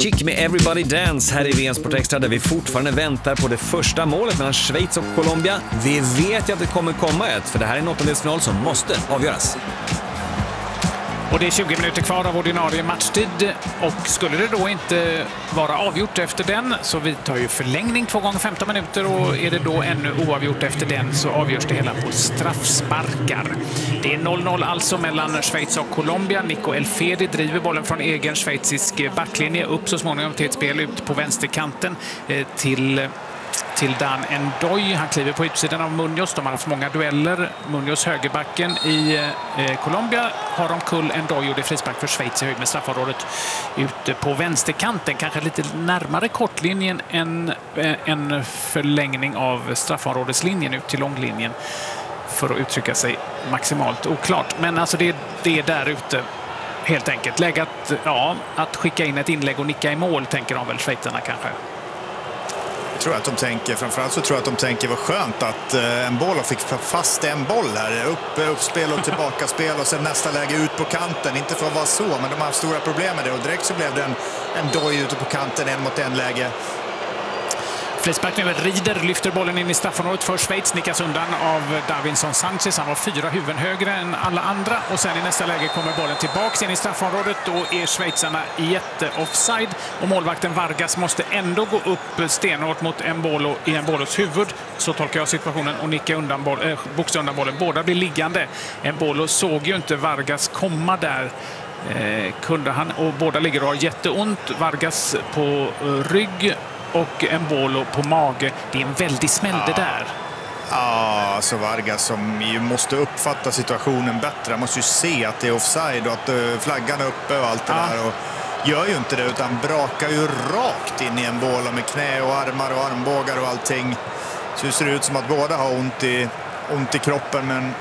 Avicii med Everybody Dance här i VM Sport Extra där vi fortfarande väntar på det första målet mellan Schweiz och Colombia. Vi vet ju att det kommer komma ett, för det här är en åttondelsfinal som måste avgöras. Och det är 20 minuter kvar av ordinarie matchtid och skulle det då inte vara avgjort efter den så vi tar ju förlängning 2 gånger 15 minuter och är det då ännu oavgjort efter den så avgörs det hela på straffsparkar. Det är 0-0 alltså mellan Schweiz och Colombia. Nico Elfedi driver bollen från egen schweizisk backlinje upp så småningom till ett spel ut på vänsterkanten till Dan Ndoye. Han kliver på utsidan av Munoz. De har haft många dueller. Munoz högerbacken i Colombia har de kull Ndoye och det är frispark för Schweiz i höjd med straffområdet ute på vänsterkanten. Kanske lite närmare kortlinjen än en förlängning av straffområdeslinjen ut till långlinjen för att uttrycka sig maximalt oklart. Men alltså det är där ute helt enkelt. Läge att skicka in ett inlägg och nicka i mål tänker de väl schweizarna kanske. Tror att de tänker, framförallt så tror jag att de tänker vad skönt att Mbolo fick fast en boll här, uppspel och tillbakaspel och sen nästa läge ut på kanten, inte för att vara så, men de har haft stora problem med det och direkt så blev det en Ndoye ute på kanten, 1-mot-1 läge. Frispark nu, Rieder lyfter bollen in i straffområdet för Schweiz, nickas undan av Davinson Sanchez. Han var 4 huvuden högre än alla andra och sen i nästa läge kommer bollen tillbaks in i straffområdet. Då är schweizarna jätte-offside och målvakten Vargas måste ändå gå upp stenhårt mot Mbolo i Mbolos huvud. Så tolkar jag situationen och nicka undan boxa undan bollen. Båda blir liggande. Mbolo såg ju inte Vargas komma där. Kunde han, och båda ligger och har jätteont. Vargas på rygg och Mbolo på mage. Det är en väldig smäll det där. Ja, alltså Vargas som ju måste uppfatta situationen bättre. Han måste ju se att det är offside och att flaggan är uppe och allt det där. Och gör ju inte det utan brakar ju rakt in i Mbolo med knä och armar och armbågar och allting. Så det ser ut som att båda har ont i kroppen.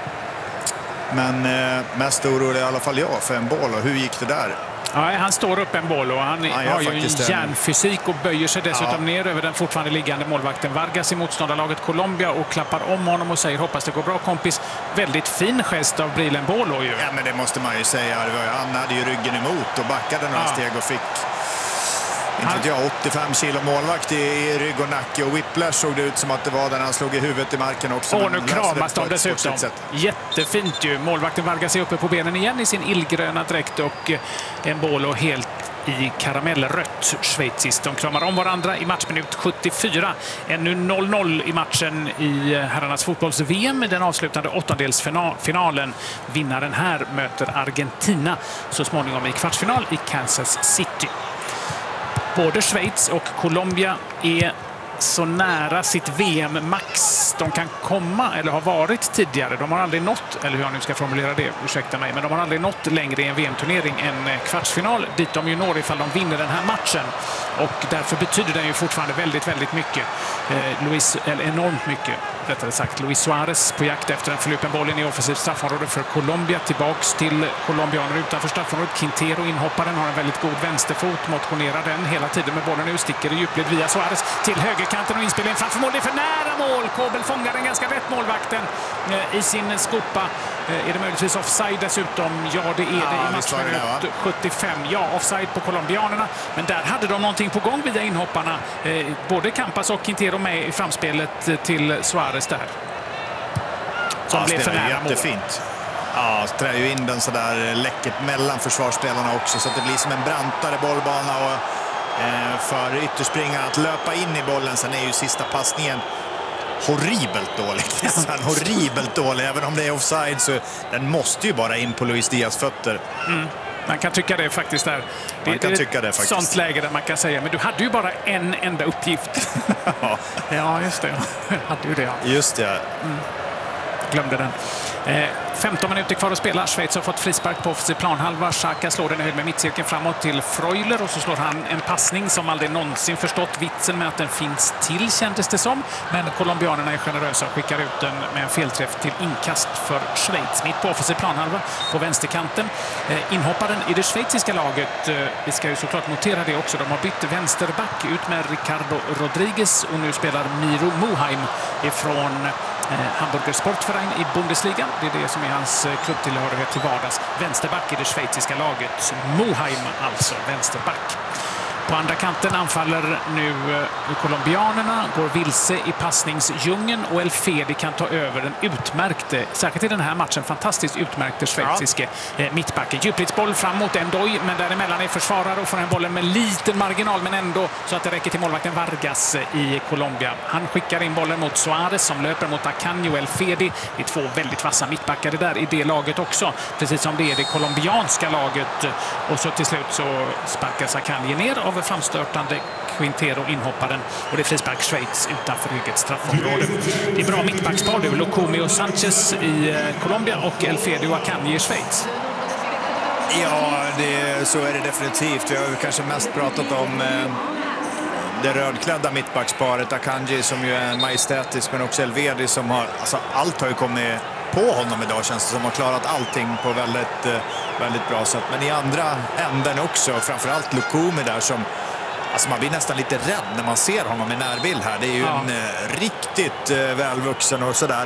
Men mest orolig i alla fall jag för Mbolo. Hur gick det där? Ja, han står upp Mbolo och han har ju en järnfysik och böjer sig dessutom ner över den fortfarande liggande målvakten Vargas i motståndarlaget Colombia och klappar om honom och säger hoppas det går bra kompis. Väldigt fin gest av Bril Mbolo ju. Ja, men det måste man ju säga. Han hade ju ryggen emot och backade några steg och fick inte vet jag, 85 kilo målvakt i rygg och nacke och whiplash såg det ut som att det var där han slog i huvudet i marken också. Och nu kramas de dessutom. Jättefint ju. Målvakten Vargas är uppe på benen igen i sin illgröna dräkt och Mbolo helt i karamellrött schweiziskt. De kramar om varandra i matchminut 74. Ännu 0-0 i matchen i herrarnas fotbolls-VM. Den avslutande åttondelsfinalen. Vinnaren här möter Argentina så småningom i kvartsfinal i Kansas City. Både Schweiz och Colombia är så nära sitt VM-max de kan komma eller har varit tidigare. De har aldrig nått, eller hur jag nu ska formulera det, ursäkta mig, men de har aldrig nått längre i en VM-turnering än kvartsfinal dit de ju når ifall de vinner den här matchen. Och därför betyder den ju fortfarande väldigt, väldigt mycket. Enormt mycket, rättare sagt. Luis Suarez på jakt efter en förlupen bollen i offensivt straffområde för Colombia. Tillbaks till colombianer utanför straffområdet. Quintero, inhopparen, har en väldigt god vänsterfot. Motionerar den hela tiden med bollen. Nu sticker i djupled via Suarez till högerkanten och inspelning framför mål. Det är för nära mål. Kobel fångar den ganska rätt, målvakten, i sin skopa. Är det möjligtvis offside dessutom? Ja, det är det i matchminut 75. Ja, offside på colombianerna. Men där hade de någonting på gång via inhopparna. Både Campas och Quintero med i framspelet till Suarez där. Som blev för nära jättefint. Ja, trär ju in den så där läckert mellan försvarsspelarna också så att det blir som en brantare bollbana och för ytterspringaren att löpa in i bollen. Sen är ju sista passningen horribelt dålig. Horribelt dålig. Även om det är offside så den måste ju bara in på Luis Diaz fötter. Man kan tycka det faktiskt där. Det är ett sånt läge där man kan säga, men du hade ju bara en enda uppgift. Ja, just det. Hade ju det. Ja. Just det. Glömde den. 15 minuter kvar att spela. Schweiz har fått frispark på offensiv planhalva. Xhaka slår den i höjd med mittcirkeln framåt till Freuler och så slår han en passning som aldrig någonsin förstått vitsen med att den finns till, kändes det som. Men colombianerna är generösa och skickar ut den med en felträff till inkast för Schweiz. Mitt på offensiv planhalva på vänsterkanten. Inhopparen i det schweiziska laget, vi ska ju såklart notera det också, de har bytt vänsterback ut med Ricardo Rodriguez och nu spelar Miro Muheim ifrån Hamburger Sportverein i Bundesliga. Det är det som är hans klubbtillhörighet till vardags. Vänsterback i det schweiziska laget. Muheim alltså, vänsterback. På andra kanten anfaller nu colombianerna, går vilse i passningsdjungeln och Elfedi kan ta över den utmärkte, särskilt i den här matchen, fantastiskt utmärkte schweiziske mittbacken. Djupledsboll fram mot Endoy, men däremellan är försvarare och får den bollen med liten marginal, men ändå så att det räcker till målvakten Vargas i Colombia. Han skickar in bollen mot Suarez som löper mot Akanji och Elfedi. Det är två väldigt vassa mittbackar där i det laget också, precis som det är det colombianska laget. Och så till slut så sparkas Akanji ner av framstörtande Quintero, inhopparen, och det är frispark Schweiz utanför eget straffområde. Det är bra mittbackspar nu, Lukumi och Sanchez i Colombia och Elfedi och Akanji i Schweiz. Ja, så är det definitivt. Vi har kanske mest pratat om det rödklädda mittbacksparet, Akanji som ju är majestätisk, men också Elfedi som har, alltså allt har ju kommit på honom idag, känns det som, har klarat allting på väldigt bra sätt. Men i andra änden också, framförallt Lukumi där som, alltså man blir nästan lite rädd när man ser honom i närbild här. Det är ju en riktigt välvuxen och sådär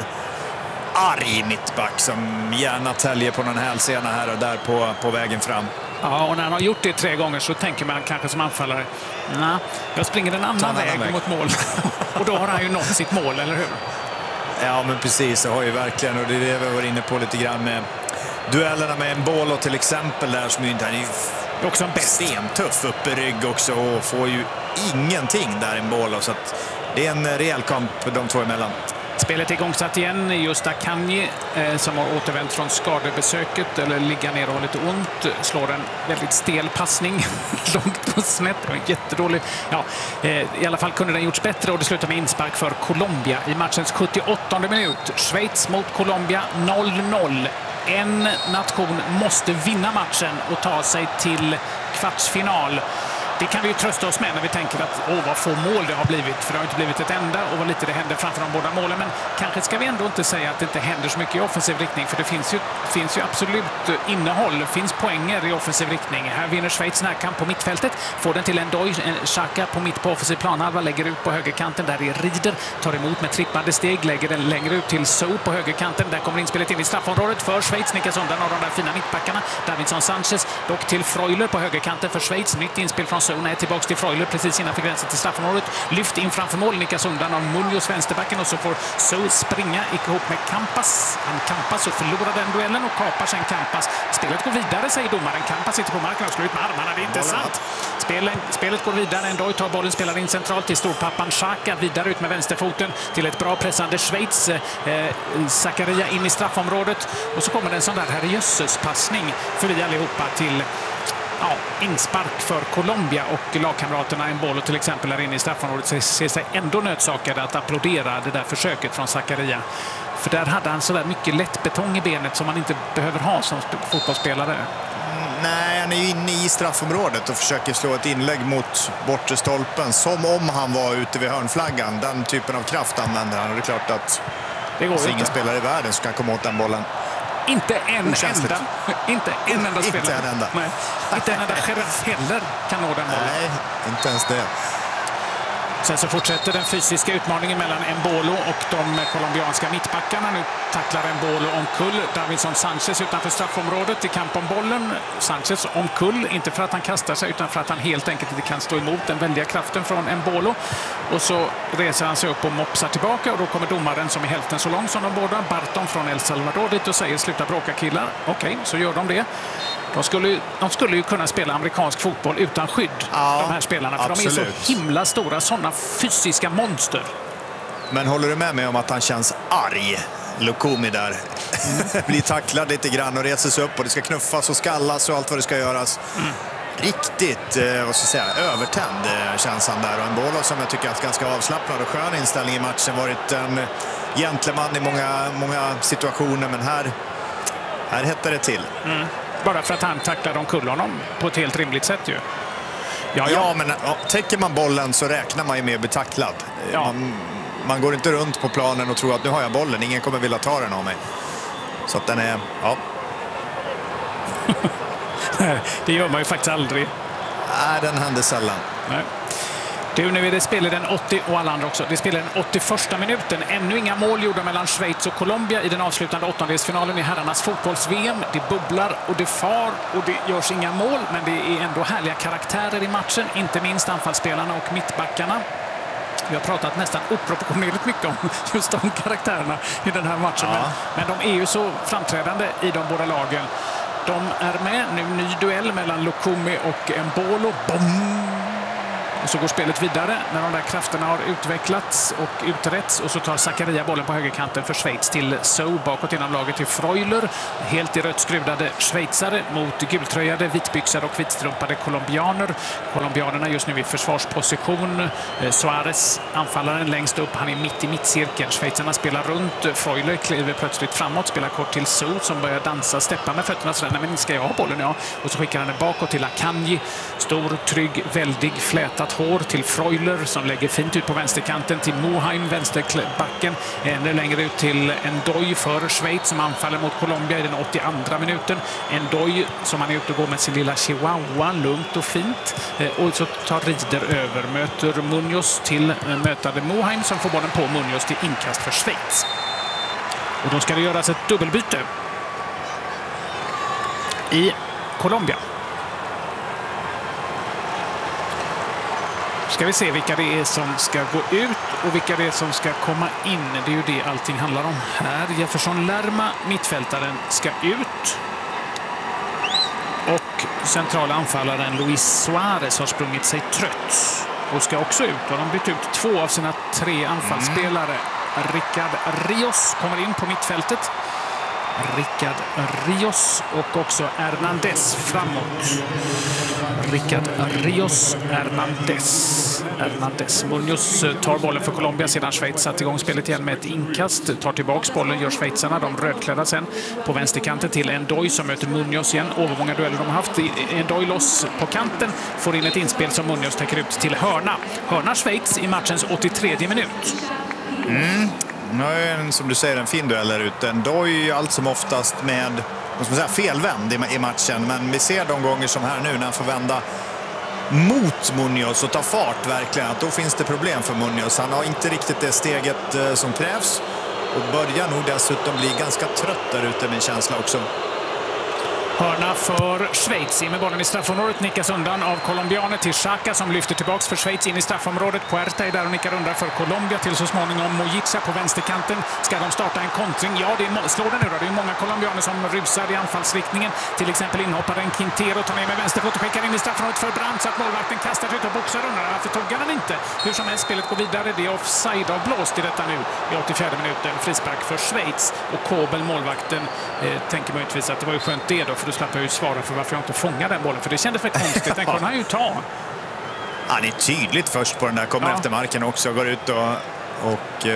arg mittback som gärna täljer på någon hälsena här och där på vägen fram. Ja, och när han har gjort det 3 gånger så tänker man kanske som anfallare, nej, jag springer en annan väg mot mål. Och då har han ju nått sitt mål, eller hur? Ja, men precis, det har ju verkligen, och det är det vi var inne på lite grann med duellerna med Embolo till exempel där, som ju inte är också en stentuff uppe i rygg också och får ju ingenting där Embolo, så att det är en rejäl kamp de två emellan. Spelet är igångsatt igen. Just Akanji som har återvänt från skadebesöket eller ligger ner och har lite ont, slår en väldigt stel passning långt och snett. Jättedålig. Ja, i alla fall kunde den gjorts bättre och det slutar med inspark för Colombia i matchens 78:e minut. Schweiz mot Colombia 0-0. En nation måste vinna matchen och ta sig till kvartsfinal. Det kan vi ju trösta oss med när vi tänker att vad få mål det har blivit. För det har inte blivit ett enda och vad lite det händer framför de båda målen. Men kanske ska vi ändå inte säga att det inte händer så mycket i offensiv riktning. För det finns ju absolut innehåll. Det finns poänger i offensiv riktning. Här vinner Schweiz närkamp på mittfältet. Får den till Endoy. Xhaka på mitt på offensiv planhalva. Lägger ut på högerkanten. Där är Rieder. Tar emot med trippande steg. Lägger den längre ut till So på högerkanten. Där kommer inspelet in i straffområdet för Schweiz. Nickas undan av de där fina mittbackarna. Davinson Sanchez. Dock till Freuler på högerkanten för Schweiz. Nytt inspel från So. Nej, tillbaka till Freuler precis innanför gränsen till straffområdet. Lyft in framför mål, nickas undan av Munoz vänsterbacken och så får So springa ihop med Campas. Han Campas och förlorar den duellen och kapar sen Campas. Spelet går vidare, säger domaren. Campas sitter på marken och slår ut med armarna. Det är inte sant. Spelet går vidare. Endoy tar bollen, spelar in centralt till storpappan Xhaka. Vidare ut med vänsterfoten till ett bra pressande Schweiz. Zakaria in i straffområdet. Och så kommer det en sån där herrejösses passning för vi allihopa till inspark för Colombia, och lagkamraterna Embolo till exempel är inne i straffområdet ser sig ändå nödsakade att applådera det där försöket från Zakaria. För där hade han så där mycket lätt betong i benet som man inte behöver ha som fotbollsspelare. Nej, han är ju inne i straffområdet och försöker slå ett inlägg mot bortre stolpen som om han var ute vid hörnflaggan. Den typen av kraft använder han, och det är klart att det går ingen spelare i världen som kan komma åt den bollen. Inte en enda spelare. Inte en enda. Nej, inte en enda Jerez heller kan nå den bollen. Nej, inte ens det. Sen så fortsätter den fysiska utmaningen mellan Embolo och de colombianska mittbackarna. Nu tacklar Embolo omkull Davinson Sanchez utanför straffområdet i kamp om bollen. Sanchez omkull, inte för att han kastar sig utan för att han helt enkelt inte kan stå emot den väldiga kraften från Embolo. Och så reser han sig upp och mopsar tillbaka, och då kommer domaren som är hälften så lång som de båda, Barton från El Salvador, dit och säger sluta bråka killar. Okej, så gör de det. De skulle ju kunna spela amerikansk fotboll utan skydd, de här spelarna. För absolut. De är så himla stora, sådana fysiska monster. Men håller du med mig om att han känns arg? Lukumi där. Blir tacklad lite grann och reser sig upp och det ska knuffas och skallas och allt vad det ska göras. Riktigt, vad ska jag säga, övertänd känns han där. Och en boll som jag tycker är ganska avslappnad och skön inställning i matchen. Varit en gentleman i många situationer, men här hettar det till. Bara för att han tacklar omkull honom på ett helt rimligt sätt ju. Ja, men täcker man bollen så räknar man ju med att bli tacklad. Ja. Man går inte runt på planen och tror att nu har jag bollen. Ingen kommer vilja ta den av mig. Så att den är, Det gör man ju faktiskt aldrig. Nej, den händer sällan. Nej. Nu är det spelar den 80 och alla andra också. Det spelar den 81:a minuten. Ännu inga mål gjorda mellan Schweiz och Colombia i den avslutande åttondelsfinalen i herrarnas fotbolls-VM. Det bubblar och det far och det görs inga mål, men det är ändå härliga karaktärer i matchen. Inte minst anfallsspelarna och mittbackarna. Vi har pratat nästan oproportionerligt mycket om just de karaktärerna i den här matchen. Ja. Men de är ju så framträdande i de båda lagen. De är med nu. Ny duell mellan Lukumi och Embolo. Boom! Och så går spelet vidare när de där krafterna har utvecklats och utretts. Och så tar Zakaria bollen på högerkanten för Schweiz till So. Bakåt inom laget till Freuler. Helt i rött skruvade schweizare mot gultröjade, vitbyxade och vitstrumpade colombianer. Colombianerna just nu i försvarsposition. Suarez, anfallaren längst upp, han är mitt i mittcirkeln. Schweizarna spelar runt. Freuler kliver plötsligt framåt, spelar kort till So som börjar dansa, steppa med fötterna sådär. Men ska jag ha bollen? Ja. Och så skickar han den bakåt till Akanji. Stor, trygg, väldig, flätat hår till Freuler som lägger fint ut på vänsterkanten till Moheim, vänsterbacken. Ännu längre ut till Ndoye för Schweiz som anfaller mot Colombia i den 82:a minuten. Ndoye som han är ute och går med sin lilla chihuahua, lugnt och fint. Och så tar Rieder över, möter Munoz till mötade Moheim som får bollen på Munoz till inkast för Schweiz. Och då ska det göras ett dubbelbyte i Colombia. Ska vi se vilka det är som ska gå ut och vilka det är som ska komma in. Det är ju det allting handlar om här. Jefferson Lerma, mittfältaren, ska ut. Och centrala anfallaren Luis Suarez har sprungit sig trött och ska också ut. Och de har bytt ut 2 av sina 3 anfallsspelare. Rickard Rios kommer in på mittfältet. Rickard Rios och också Hernandez framåt. Rickard Rios, Hernandez. Munoz tar bollen för Colombia sedan Schweiz satt igång spelet igen med ett inkast. Tar tillbaks bollen, gör schweizarna, de rödklädda sen på vänsterkanten till Ndoye som möter Munoz igen. Övermånga dueller de har haft. Ndoye loss på kanten, får in ett inspel som Munoz täcker ut till hörna. Hörna Schweiz i matchens 83:e minut. Nu är som du säger en fin duell där ute. Ndoye allt som oftast med felvänd i matchen. Men vi ser de gånger som här nu när han får vända mot Munoz och ta fart verkligen. Att då finns det problem för Munoz. Han har inte riktigt det steget som krävs. Och börjar nog dessutom bli ganska trött där ute, min känsla också. Hörna för Schweiz. In med bollen i straffområdet, nickas undan av colombianer till Xhaka som lyfter tillbaks för Schweiz in i straffområdet. Puerta är där och nickar undan för Colombia till så småningom Mojica på vänsterkanten. Ska de starta en kontring? Ja, slår det nu då. Det är många colombianer som rusar i anfallsriktningen. Till exempel inhopparen Quintero tar ner med vänsterfot och skickar in i straffområdet för Brandt så att målvakten kastar ut och boxar undan. Varför tog han den inte? Hur som helst, spelet går vidare. Det är offside avblåst i detta nu i 84:e minuten. Frispark för Schweiz och Kobel, målvakten, tänker möjligtvis att det var ju skönt det då, för då slapp jag ju svara för varför jag inte fångade den bollen. För det kändes för konstigt. Den kunde han ju ta. Han är tydligt först på den där. Kommer efter marken också. Går ut och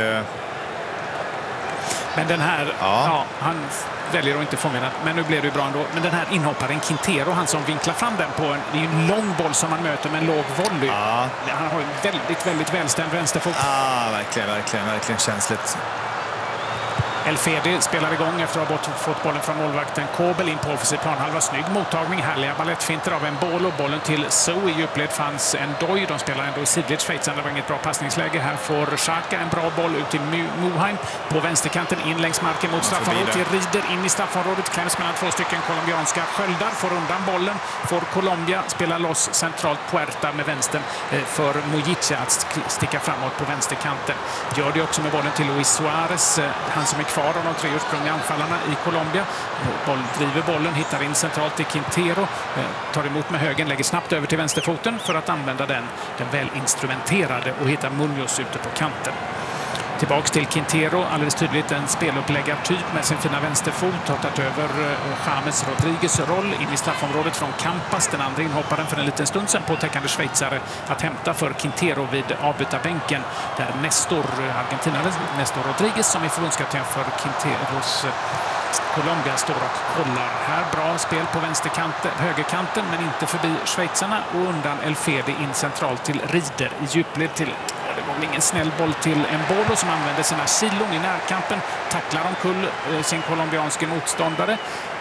men den här... han väljer att inte fånga den. Men nu blev det ju bra ändå. Men den här inhopparen Quintero, han som vinklar fram den på det är ju en lång boll som man möter med en låg volley. Han har en väldigt välstämd vänsterfot. Verkligen känsligt. Elfedi spelar igång efter att ha fått bollen från målvakten Kobel in på offensiv planhalva. Snygg mottagning, härliga ballettfinter av Embolo. Bollen till So. I djupled fanns Ndoye. De spelar ändå i sidled. Schweizarna, det var inget bra passningsläge. Här får Xhaka en bra boll ut till Moheim på vänsterkanten in längs marken mot straffområdet till Rieder. In i straffområdet, kläms mellan 2 stycken colombianska sköldar. Får undan bollen. Får Colombia spela loss centralt. Puerta med vänstern för Mojica att sticka framåt på vänsterkanten. Gör det också med bollen till Luis Suarez. Han som är kvar av de 3 ursprungliga anfallarna i Colombia. Driver bollen, hittar in centralt till Quintero. Tar emot med högen, lägger snabbt över till vänsterfoten för att använda den väl instrumenterade och hitta Munoz ute på kanten. Tillbaks till Quintero, alldeles tydligt en speluppläggartyp med sin fina vänsterfot. Har tagit över James Rodriguez roll in i straffområdet från Campas. Den andra inhopparen för en liten stund sedan på täckande schweizare att hämta för Quintero vid avbytarbänken. Där Argentinare Nestor Rodriguez som är förbundskapten för Quinteros Colombia står och kollar. Här bra spel på högerkanten men inte förbi schweizarna och undan Elfedi in centralt till Rieder i djupled till... Det var ingen snäll boll till Embolo som använde sina kilon i närkampen. Tacklar omkull sin colombianske motståndare.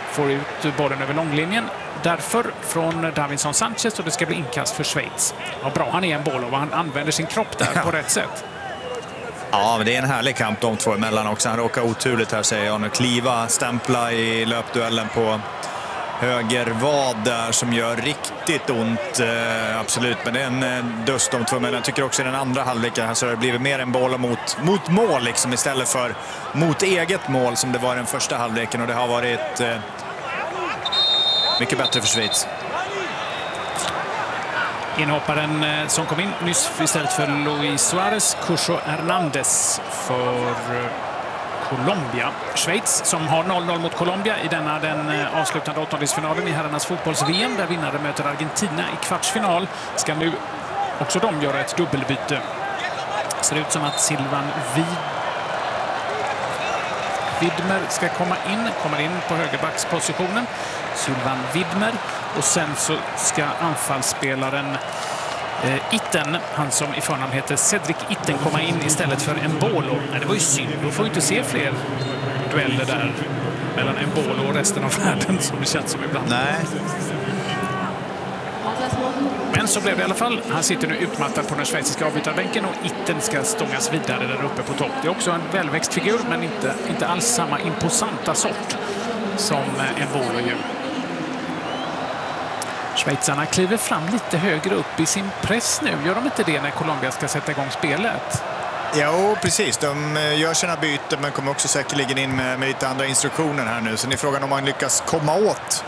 får ut bollen över långlinjen. Därför från Davinson Sanchez och det ska bli inkast för Schweiz. Vad bra han är en boll och han använder sin kropp där på rätt sätt. Ja, men det är en härlig kamp de två emellan också. Han råkar oturligt här, säger jag nu. Kliva, stämpla i löpduellen på höger vad där som gör riktigt ont. Absolut, men det är en dust de två emellan. Jag tycker också i den andra halvleken här så har det blivit mer en boll mot mål liksom, istället för mot eget mål som det var i den första halvleken. Och det har varit mycket bättre för Schweiz. Inhopparen som kom in nyss istället för Luis Suarez, Cucho Hernandez för Colombia. Schweiz som har 0-0 mot Colombia i denna den avslutande åttondelsfinalen i herrarnas fotbolls-VM där vinnare möter Argentina i kvartsfinal. Ska nu också de göra ett dubbelbyte. Ser ut som att Silvan Widmer ska kommer in på högerbackspositionen. Silvan Widmer. Och sen så ska anfallsspelaren Itten, han som i förnamn heter Cedric Itten, komma in istället för Embolo. Nej, det var ju synd. Då får vi inte se fler dueller där mellan Embolo och resten av världen som det känns som ibland. Nej. Men så blev det i alla fall. Han sitter nu utmattad på den schweiziska avbytarbänken och Itten ska stångas vidare där uppe på topp. Det är också en välväxt figur men inte alls samma imposanta sort som Embolo ju. Schweizarna kliver fram lite högre upp i sin press nu. Gör de inte det när Colombia ska sätta igång spelet? Jo, precis. De gör sina byten men kommer också säkerligen in med lite andra instruktioner här nu. Sen är frågan om man lyckas komma åt.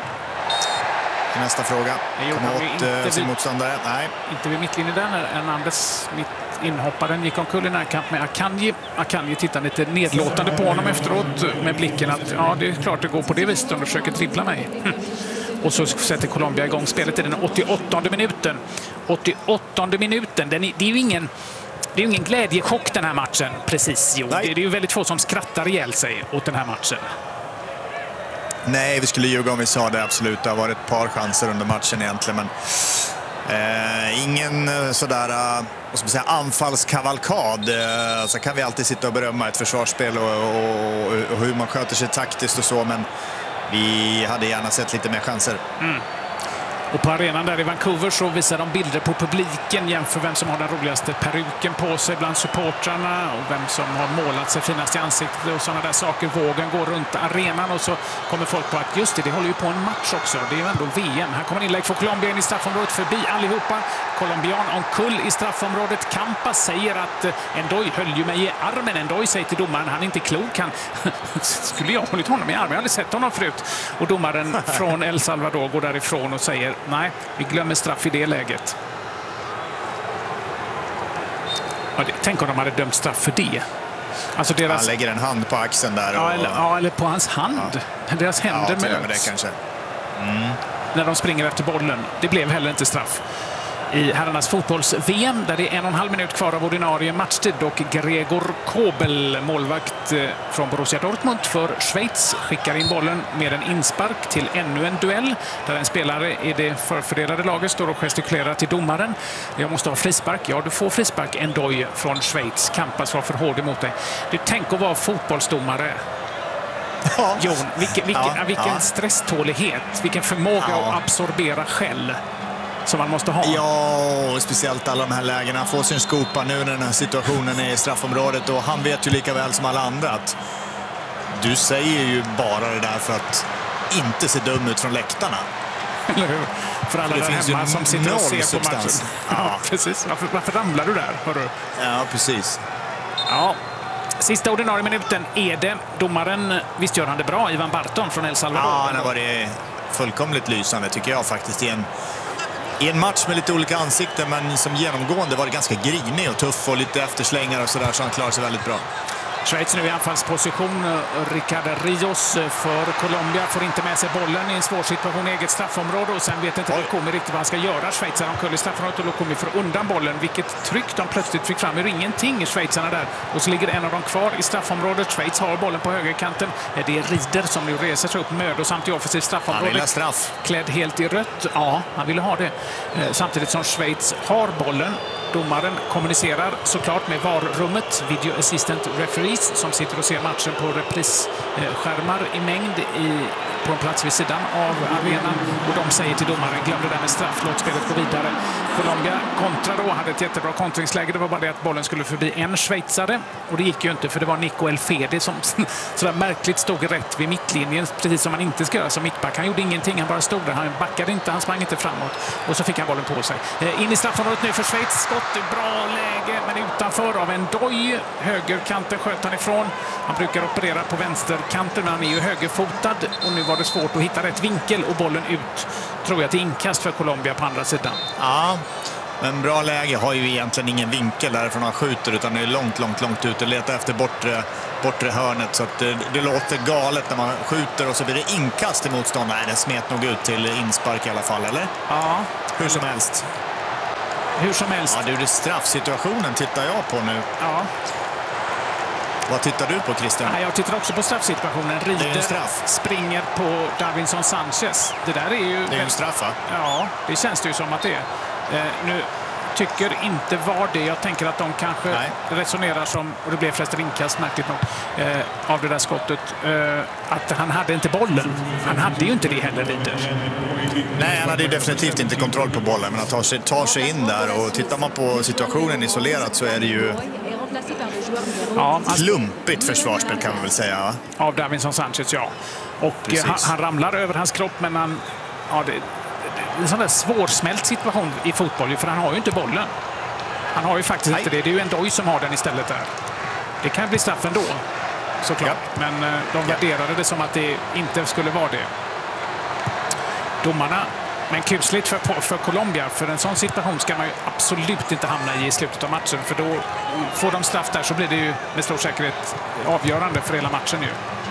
Nästa fråga. Komma åt sin motståndare. Nej. Inte vid mittlinjen där när Hernandez, inhopparen, gick omkull i närkamp med Akanji. Akanji tittar lite nedlåtande på honom efteråt med blicken att ja, det är klart det går på det viset om du försöker dribbla mig. Och så sätter Colombia igång spelet i den 88:e minuten. 88:e minuten. Det är ju ingen glädjechock den här matchen. Precis, jo. Det är ju väldigt få som skrattar ihjäl sig åt den här matchen. Nej, vi skulle ljuga om vi sa det, absolut. Det har varit ett par chanser under matchen egentligen, men ingen sådär vad ska man säga, anfallskavalkad. Så kan vi alltid sitta och berömma ett försvarsspel och hur man sköter sig taktiskt och så, men vi hade gärna sett lite mer chanser. Och på arenan där i Vancouver så visar de bilder på publiken, jämför vem som har den roligaste peruken på sig bland supportrarna och vem som har målat sig finast i ansiktet och sådana där saker. Vågen går runt arenan och så kommer folk på att just det håller ju på en match också. Det är ju ändå VM. Här kommer inlägg för Colombia in i straffområdet förbi allihopa. Colombian omkull i straffområdet. Campa säger att Endoy höll ju mig i armen. Endoy säger till domaren, han är inte klok. Han skulle jag hållit honom i armen? Jag har aldrig sett honom förut. Och domaren från El Salvador går därifrån och säger nej, vi glömmer straff i det läget. Tänk om de hade dömt straff för det. Alltså deras... Han lägger en hand på axeln där. Eller på hans hand. Ja. Deras händer möts. Det kanske. När de springer efter bollen. Det blev heller inte straff. I herrarnas fotbolls-VM där det är 1,5 minut kvar av ordinarie matchtid och Gregor Kobel, målvakt från Borussia Dortmund för Schweiz, skickar in bollen med en inspark till ännu en duell där en spelare i det förfördelade laget står och gestikulerar till domaren. Jag måste ha frispark. Ja, du får frispark. Endoy från Schweiz. Kampas var för hård emot dig. Du tänker att vara fotbollsdomare. Ja. Jon, vilken stresstålighet, vilken förmåga att absorbera skäll som man måste ha. Ja, och speciellt alla de här lägena. Få sin skopa nu när den här situationen är i straffområdet. Och han vet ju lika väl som alla andra att du säger ju bara det där för att inte se dum ut från läktarna. Eller hur? För alla där hemma som sitter och ser på matchen. Ja, precis. Varför ramlar du där? Hör du? Ja, precis. Ja. Sista ordinarie minuten är det. Domaren, visst gör han det bra, Ivan Barton från El Salvador. Ja, han har varit fullkomligt lysande tycker jag faktiskt i en match med lite olika ansikten, men som genomgående var det ganska grinig och tuff och lite efterslängar och sådär, så han klarar sig väldigt bra. Schweiz nu i anfallsposition. Ricardo Rios för Colombia får inte med sig bollen i en svår situation i eget straffområde och sen vet inte Lukumi riktigt vad han ska göra. Schweiz är omkull i straffområdet och Lukumi får undan bollen. Vilket tryck de plötsligt fick fram ur ingenting i Schweizarna där. Och så ligger en av dem kvar i straffområdet. Schweiz har bollen på högerkanten. Det är Rieder som nu reser sig upp mödosamt i offensivt straffområde. Han vill ha straff. Klädd helt i rött. Ja, han ville ha det. Samtidigt som Schweiz har bollen. Domaren kommunicerar såklart med VAR-rummet, Video Assistant Referees, som sitter och ser matchen på reprisskärmar i mängd i på en plats vid sidan av arenan och de säger till domaren, glöm det där med straff, låt spelet gå vidare. Colombia kontra då, hade ett jättebra kontringsläge. Det var bara det att bollen skulle förbi en schweizare och det gick ju inte för det var Nico Elfedi som sådär märkligt stod rätt vid mittlinjen, precis som man inte ska göra som mittback. Han gjorde ingenting, han bara stod där, han backade inte, han sprang inte framåt och så fick han bollen på sig. In i straffområdet nu för Schweiz, skott, bra läge men utanför av en doj. Högerkanten sköt han ifrån. Han brukar operera på vänsterkanten men han är ju högerfotad och nu var det svårt att hitta rätt vinkel och bollen ut, tror jag, till inkast för Colombia på andra sidan. Ja, men bra läge har ju egentligen ingen vinkel därifrån han skjuter utan det är långt ut och letar efter bortre hörnet så att det låter galet när man skjuter och så blir det inkast i motståndaren. Den smet nog ut till inspark i alla fall, eller? Ja. Hur som helst. Ja, det är straffsituationen tittar jag på nu. Ja. Vad tittar du på, Christian? Jag tittar också på straffsituationen. Rieder springer på Davinson Sanchez. Det där är ju... Det är ju en straff, va? Ja, det känns det ju som att det är. Nu tycker inte var det. Jag tänker att de kanske resonerar som, och det blev förresten inkast märkligt nog, av det där skottet, att han hade inte bollen. Han hade ju inte det heller, Rieder. Nej, han hade ju definitivt inte kontroll på bollen, men han tar sig in där och tittar man på situationen isolerat så är det ju klumpigt försvarsspel kan man väl säga. Va? Av Davinson Sanchez, ja. Och han ramlar över hans kropp, men han... Ja, det är en sån där svårsmält situation i fotboll, för han har ju inte bollen. Han har ju faktiskt inte det. Det är ju en doj som har den istället där. Det kan bli straff ändå, såklart. Ja. Men de värderade det som att det inte skulle vara det. Domarna, men kusligt för Colombia. För en sån situation ska man ju absolut inte hamna i slutet av matchen. För då får de straff där så blir det ju med stor säkerhet avgörande för hela matchen ju.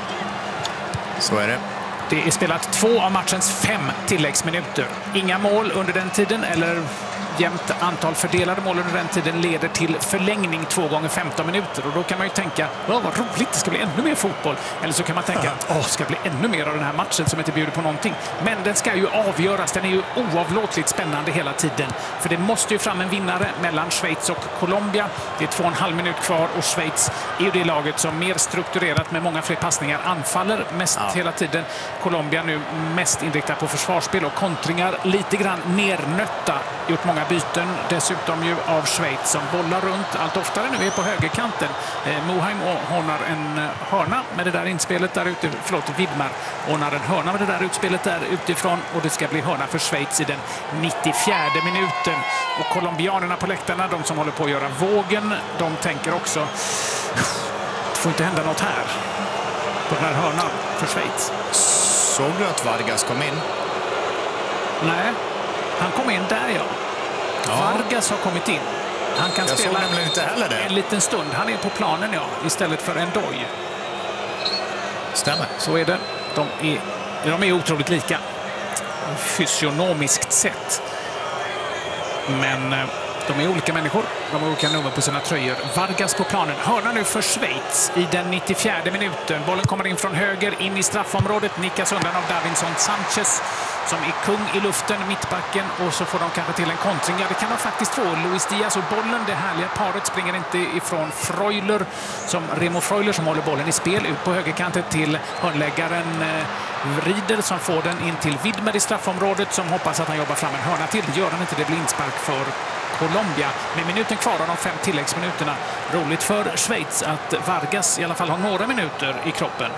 Så är det. Det är spelat 2 av matchens 5 tilläggsminuter. Inga mål under den tiden eller jämnt antal fördelade mål under den tiden leder till förlängning 2 gånger 15 minuter. Och då kan man ju tänka, vad roligt, det ska bli ännu mer fotboll. Eller så kan man tänka, det ska bli ännu mer av den här matchen som inte bjuder på någonting. Men den ska ju avgöras, den är ju oavlåtligt spännande hela tiden. För det måste ju fram en vinnare mellan Schweiz och Colombia. Det är 2,5 minut kvar och Schweiz är ju det laget som mer strukturerat med många fler passningar anfaller mest hela tiden. Colombia nu mest inriktad på försvarsspel och kontringar, lite grann nernötta, gjort många byten, dessutom ju av Schweiz som bollar runt allt oftare nu är på högerkanten. Moheim ordnar en hörna med det där inspelet där ute, Widmar ordnar en hörna med det där utspelet där utifrån och det ska bli hörna för Schweiz i den 94 minuten. Och colombianerna på läktarna, de som håller på att göra vågen, de tänker också, det får inte hända något här på den här hörnan för Schweiz. Såg du att Vargas kom in? Nej, han kom in där, ja. Vargas har kommit in. Han kan spela inte heller det. En liten stund. Han är på planen, ja, istället för en doj. Stämmer. Så är det. De är otroligt lika. Fysionomiskt sett. Men de är olika människor. De har olika nummer på sina tröjor. Vargas på planen. Hörna nu för Schweiz i den 94 minuten. Bollen kommer in från höger in i straffområdet. Nickas undan av Davinson Sanchez som är kung i luften, mittbacken, och så får de kanske till en kontring. Ja, det kan de faktiskt få. Luis Diaz och bollen, det härliga paret, springer inte ifrån Freuler, Remo Freuler som håller bollen i spel ut på högerkanten till hörnläggaren Rieder som får den in till Widmer i straffområdet som hoppas att han jobbar fram en hörna till. Det gör han inte, det blir inspark för Colombia. Med minuten kvar av de 5 tilläggsminuterna. Roligt för Schweiz att Vargas i alla fall har några minuter i kroppen.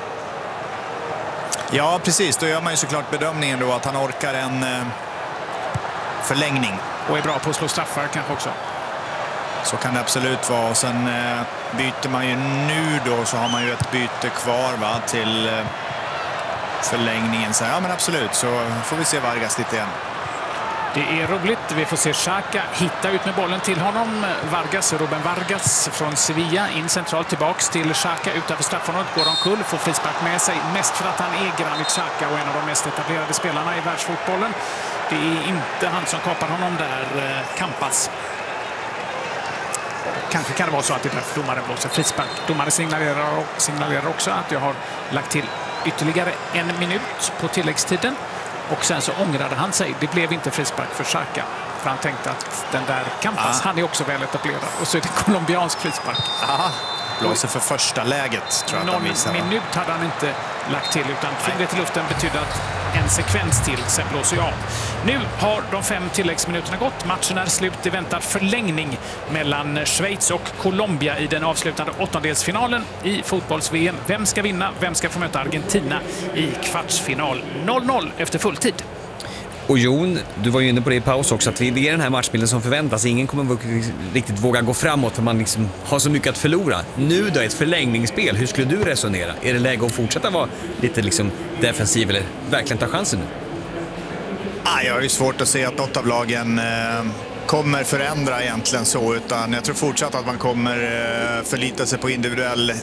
Ja, precis. Då gör man ju såklart bedömningen då att han orkar en förlängning. Och är bra på att slå straffar kanske också. Så kan det absolut vara. Och sen byter man ju nu då, så har man ju ett byte kvar till förlängningen. Så ja, men absolut, så får vi se Vargas lite igen. Det är roligt. Vi får se Xhaka hitta ut med bollen till honom. Ruben Vargas från Sevilla in centralt tillbaks till Xhaka utanför straffområdet. Går omkull, får frispark med sig. Mest för att han är Granit Xhaka och en av de mest etablerade spelarna i världsfotbollen. Det är inte han som kapar honom där, Campas. Kanske kan det vara så att det är därför domaren blåser frispark. Domaren signalerar också att jag har lagt till ytterligare 1 minut på tilläggstiden. Och sen så ångrade han sig. Det blev inte frispark för Xhaka. För han tänkte att den där Campas, han är också väl etablerad. Och så är det colombiansk frispark. Aha. blåser för första läget, tror jag. Någon minut hade han inte lagt till, utan fingret i luften betyder att en sekvens till, sen blåser jag av. Nu har de 5 tilläggsminuterna gått. Matchen är slut. Det väntar förlängning mellan Schweiz och Colombia i den avslutande åttondelsfinalen i fotbolls-VM. Vem ska vinna? Vem ska få möta Argentina i kvartsfinal? 0-0 efter fulltid. Och Jon, du var ju inne på det i paus också, att det är den här matchbilden som förväntas. Ingen kommer riktigt våga gå framåt för man liksom har så mycket att förlora. Nu då, ett förlängningsspel, hur skulle du resonera? Är det läge att fortsätta vara lite liksom defensiv eller verkligen ta chansen nu? Jag har ju svårt att se att något av lagen kommer förändra egentligen så, utan jag tror fortsatt att man kommer förlita sig på individuell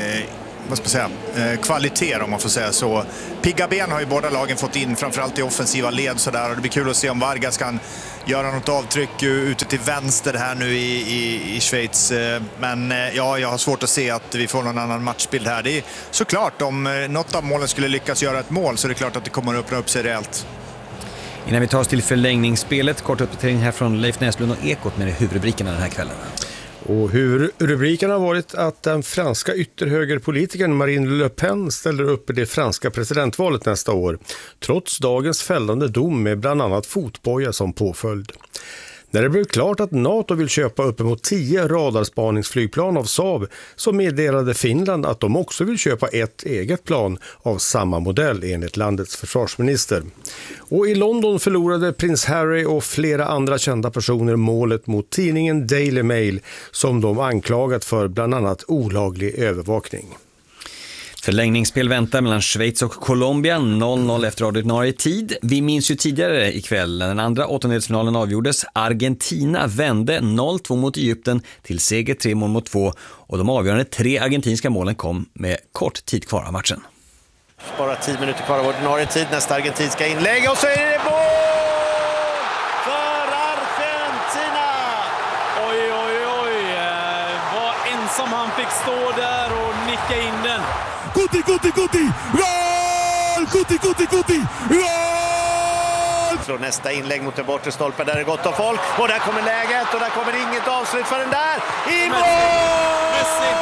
kvalitet, om man får säga så. Pigga ben har ju båda lagen fått in, framförallt i offensiva led så där, och det blir kul att se om Vargas kan göra något avtryck ute till vänster här nu i Schweiz. Men jag har svårt att se att vi får någon annan matchbild här. Det är såklart, om något av målen skulle lyckas göra ett mål så är det klart att det kommer att öppna upp sig rejält. Innan vi tar oss till förlängningsspelet, kort uppdatering här från Leif Näslund och Ekot med huvudrubrikerna den här kvällen. Och huvudrubriken har varit att den franska ytterhögerpolitikern Marine Le Pen ställer upp i det franska presidentvalet nästa år, trots dagens fällande dom med bland annat fotboja som påföljd. När det blev klart att NATO vill köpa uppemot 10 radarspaningsflygplan av Saab, så meddelade Finland att de också vill köpa ett eget plan av samma modell enligt landets försvarsminister. Och i London förlorade prins Harry och flera andra kända personer målet mot tidningen Daily Mail, som de anklagat för bland annat olaglig övervakning. Förlängningsspel väntar mellan Schweiz och Colombia, 0-0 efter ordinarie tid. Vi minns ju tidigare ikväll, den andra åttondelsfinalen avgjordes. Argentina vände 0-2 mot Egypten till seger 3-2, och de avgörande 3 argentinska målen kom med kort tid kvar av matchen. Bara 10 minuter kvar av ordinarie tid, nästa argentinska inlägg, och så är det mål för Argentina! Oj, oj, oj. Vad ensam han fick stå där och nicka in den. Guti! Gol! Guti! Gol! Slår nästa inlägg mot den bortre stolpen, där är gott av folk. Och där kommer läget, och där kommer inget avslut för den där. I mål! Messi!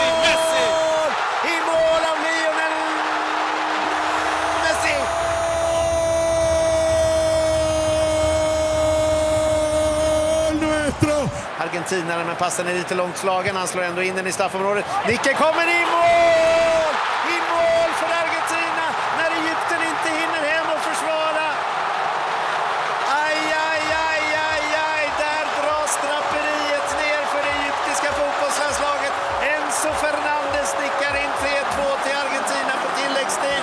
I mål av Lionel Messi! Argentinaren, men passen är lite långt slagen. Han slår ändå in den i straffområdet. Nicken kommer i mål! I mål för Argentina när Egypten inte hinner hem och försvara. Aj. Där dras draperiet ner för det egyptiska fotbollslandslaget. Enzo Fernandez nickar in 3-2 till Argentina på tilläggstid.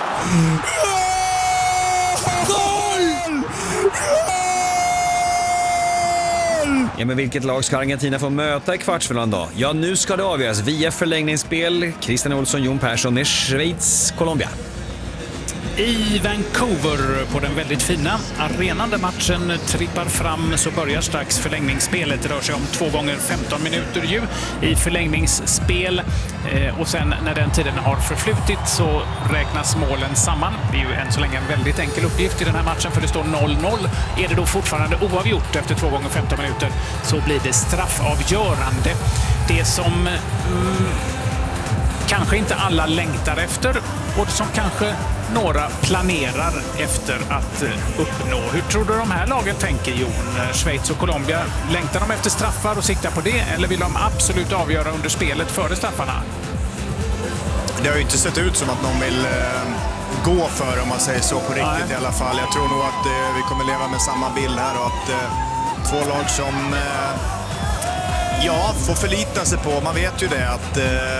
Ja, men vilket lag ska Argentina få möta i kvartsfinalen då? Ja, nu ska det avgöras via förlängningsspel. Christian Olsson, Jon Persson med Schweiz, Colombia. I Vancouver på den väldigt fina arenan där matchen trippar fram så börjar strax förlängningsspelet. Det rör sig om 2 gånger 15 minuter ju i förlängningsspel. Och sen när den tiden har förflutit så räknas målen samman. Det är ju än så länge en väldigt enkel uppgift i den här matchen, för det står 0-0. Är det då fortfarande oavgjort efter 2 gånger 15 minuter så blir det straffavgörande. Det som kanske inte alla längtar efter och som kanske några planerar efter att uppnå. Hur tror du de här lagen tänker, Jon? Schweiz och Colombia, längtar de efter straffar och siktar på det, eller vill de absolut avgöra under spelet före straffarna? Det har ju inte sett ut som att någon vill gå för, om man säger så, på riktigt. Nej. I alla fall. Jag tror nog att vi kommer leva med samma bild här, och att 2 lag som får förlita sig på. Man vet ju det att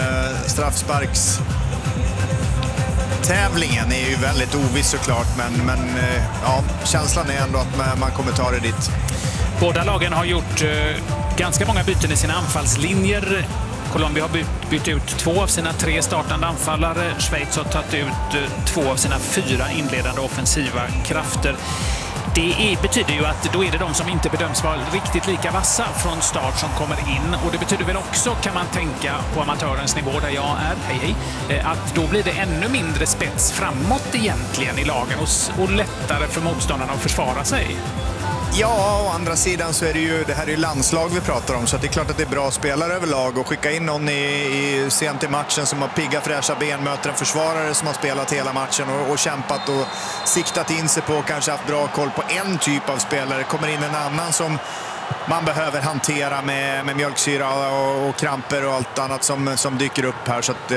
straffsparkstävlingen är ju väldigt oviss såklart, men känslan är ändå att man kommer ta det dit. Båda lagen har gjort ganska många byten i sina anfallslinjer. Colombia har bytt ut 2 av sina 3 startande anfallare. Schweiz har tagit ut 2 av sina 4 inledande offensiva krafter. Det betyder ju att då är det de som inte bedöms vara riktigt lika vassa från start som kommer in. Och det betyder väl också, kan man tänka, på amatörens nivå där jag är, att då blir det ännu mindre spets framåt egentligen i lagen och lättare för motståndarna att försvara sig. Ja, å andra sidan så är det här är ju landslag vi pratar om, så att det är klart att det är bra spelare överlag, och skicka in någon i sent i matchen som har pigga fräscha ben, möter en försvarare som har spelat hela matchen och kämpat och siktat in sig på, kanske haft bra koll på en typ av spelare, kommer in en annan som man behöver hantera med mjölksyra och kramper och allt annat som dyker upp här, så att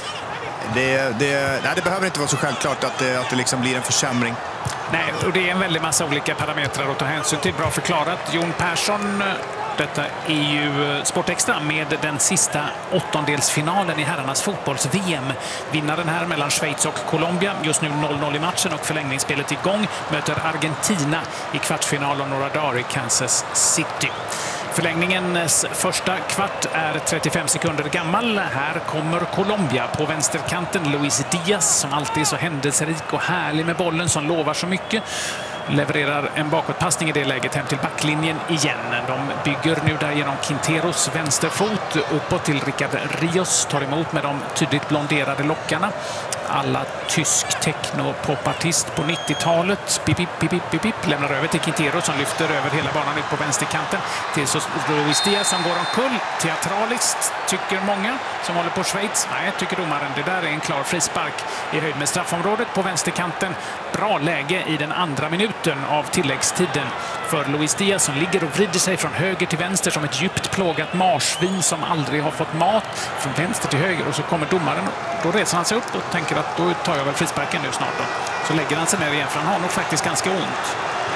det behöver inte vara så självklart att det liksom blir en försämring. Nej, och det är en väldig massa olika parametrar att ta hänsyn till. Bra förklarat. Jon Persson, detta är ju Sportextra med den sista åttondelsfinalen i herrarnas fotbolls-VM. Vinnaren här mellan Schweiz och Colombia. Just nu 0-0 i matchen och förlängningsspelet igång. Möter Argentina i kvartsfinal om några dagar i Kansas City. Förlängningens första kvart är 35 sekunder gammal. Här kommer Colombia på vänsterkanten. Luis Diaz, som alltid är så händelserik och härlig med bollen, som lovar så mycket, levererar en bakåtpassning i det läget hem till backlinjen igen. De bygger nu där genom Quinteros vänsterfot uppåt till Rickard Rios, tar emot med de tydligt blonderade lockarna. Alla tysk techno-popartist på 90-talet. Pip, pip, pip, pip, pip. Lämnar över till Quintero som lyfter över hela banan ut på vänsterkanten. Till Luis Diaz som går omkull. Teatraliskt, tycker många som håller på Schweiz. Nej, tycker domaren. Det där är en klar frispark i höjd med straffområdet på vänsterkanten. Bra läge i den andra minuten av tilläggstiden för Luis Diaz, som ligger och vrider sig från höger till vänster som ett djupt plågat marsvin som aldrig har fått mat, från vänster till höger, och så kommer domaren. Då reser han sig upp och tänker att då tar jag väl frisparken nu snart då. Så lägger han sig ner igen, för han har nog faktiskt ganska ont.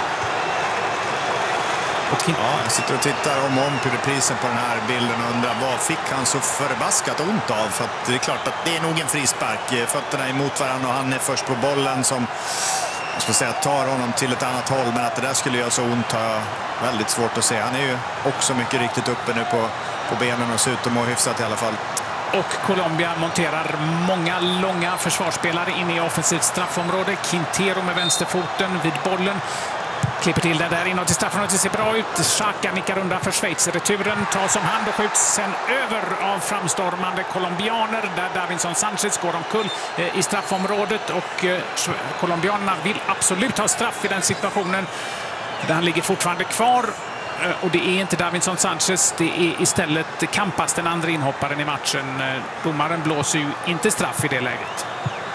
Ja, jag sitter och tittar om på reprisen på den här bilden och undrar vad fick han så förbaskat ont av, för att det är klart att det är nog en frispark. Fötterna emot varandra och han är först på bollen som, jag ska säga, tar honom till ett annat håll, men att det där skulle göra så ont har jag väldigt svårt att se. Han är ju också mycket riktigt uppe nu på benen och ser ut att må hyfsat i alla fall. Och Colombia monterar många långa försvarsspelare in i offensivt straffområde. Quintero med vänsterfoten vid bollen. Klipper till det där inåt i straffområdet. Det ser bra ut. Xhaka nickar undan för Schweiz. Returen tas om hand och skjuts sen över av framstormande colombianer, där Davinson Sanchez går omkull i straffområdet. Och colombianerna vill absolut ha straff i den situationen, där han ligger fortfarande kvar. Och det är inte Davinson Sanchez, det är istället Campas, den andra inhopparen i matchen. Domaren blåser ju inte straff i det läget.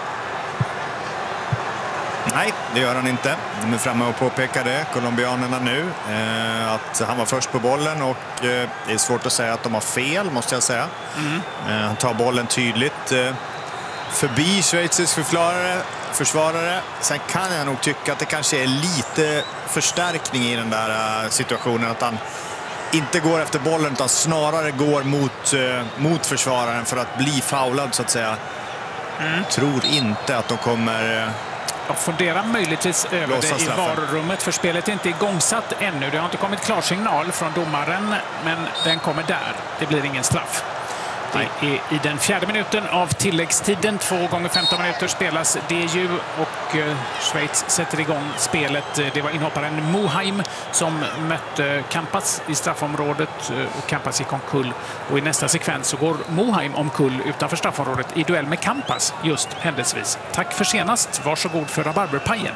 Nej, det gör han inte. De är framme och påpekar det, colombianerna nu, att han var först på bollen, och det är svårt att säga att de har fel, måste jag säga. Han tar bollen tydligt förbi schweizisk försvarare. Sen kan jag nog tycka att det kanske är lite förstärkning i den där situationen, att han inte går efter bollen utan snarare går mot försvararen för att bli foulad, så att säga. Tror inte att de kommer... Jag funderar möjligtvis över det i varurummet, för spelet är inte igångsatt ännu. Det har inte kommit klar signal från domaren, men den kommer där. Det blir ingen straff. Det är i den fjärde minuten av tilläggstiden. 2 gånger 15 minuter spelas det ju, och Schweiz sätter igång spelet. Det var inhopparen Muheim som mötte Campas i straffområdet, och Campas gick omkull. Och i nästa sekvens så går Muheim omkull utanför straffområdet i duell med Campas, just händelsevis. Tack för senast. Varsågod för rabarberpajen.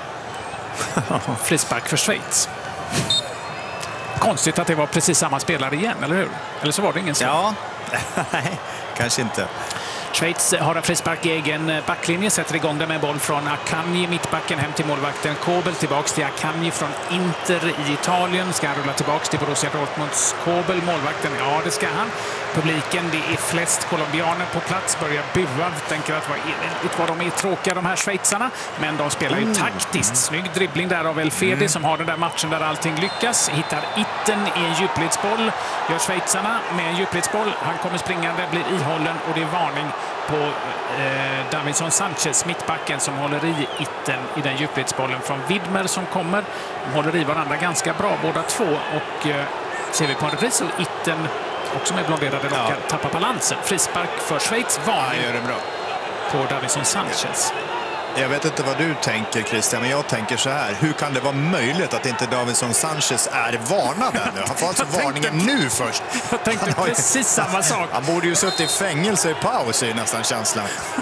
Frispark för Schweiz. Konstigt att det var precis samma spelare igen, eller hur? Eller så var det ingen så. Ja, nej, kanske inte. Schweiz har en frispark i egen backlinje, sätter igång den med boll från Akanji, mittbacken hem till målvakten Kobel, tillbaks till Akanji från Inter i Italien. Ska han rulla tillbaks till Borussia Dortmunds Kobel, målvakten? Ja, det ska han. Publiken, det är flest colombianer på plats, börjar bua, tänker att vad de är tråkiga, de här schweizarna, men de spelar ju taktiskt. Snygg dribbling där av Elfedi som har den där matchen där allting lyckas. Hittar Itten i en djupledsboll, gör schweizarna med en djupledsboll. Han kommer springande, blir ihållen, och det är varning på Davinson Sanchez, mittbacken, som håller i Itten i den djupledsbollen från Widmer som kommer. De håller i varandra ganska bra båda två, och ser vi på en repris, och Itten också med blonderade lockar tappar balansen. Frispark för Schweiz, varning gör det bra på Davinson Sanchez. Jag vet inte vad du tänker, Christian, men jag tänker så här. Hur kan det vara möjligt att inte Davinson Sanchez är varnad nu? Han får alltså varningen nu först. Jag tänkte precis samma sak. Han borde ju suttit i fängelse i paus, i nästan känslan.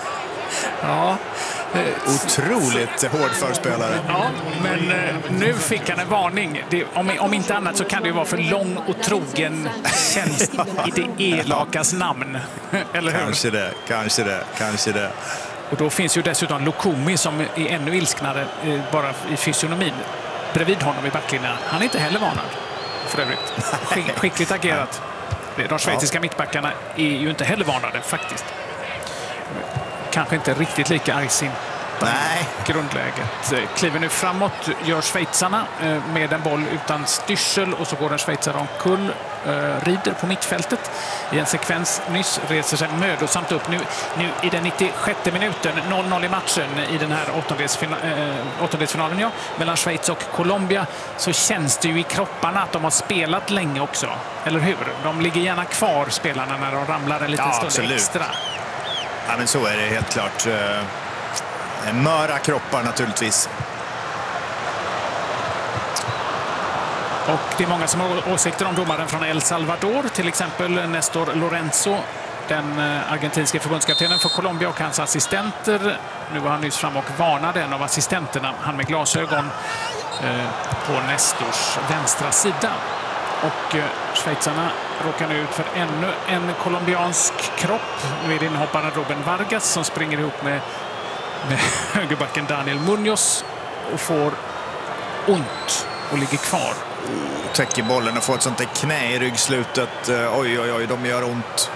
Ja. Otroligt hård förspelare. Ja, men nu fick han en varning. Om inte annat så kan det ju vara för lång och trogen tjänst i det elakas namn. Eller hur? Kanske det. Och då finns ju dessutom Lukumi som är ännu ilsknare bara i fysionomin. Bredvid honom i backlinjen. Han är inte heller varnad för övrigt. Skickligt agerat. De schweiziska mittbackarna är ju inte heller varnade faktiskt. Kanske inte riktigt lika argsint. Nej. Grundläget. Kliver nu framåt gör schweizarna med en boll utan styrsel och så går en schweizare omkull, rider på mittfältet i en sekvens nyss, reser sig mödosamt upp. Nu i den 96 minuten, 0-0 i matchen i den här åttondelsfinalen mellan Schweiz och Colombia, så känns det ju i kropparna att de har spelat länge också. Eller hur? De ligger gärna kvar, spelarna, när de ramlar en liten stund absolut. Extra. Ja, men så är det helt klart. Möra kroppar naturligtvis. Och det är många som har åsikter om domaren från El Salvador, till exempel Nestor Lorenzo, den argentinske förbundskaptenen för Colombia, och hans assistenter. Nu var han nyss fram och varnade en av assistenterna, han med glasögon, på Nestors vänstra sida. Och schweizarna råkar nu ut för ännu en colombiansk kropp. Nu är det inhopparen Robin Vargas som springer ihop med högerbacken Daniel Munoz och får ont och ligger kvar. Täcker bollen och får ett sånt där knä i ryggslutet. Oj, de gör ont.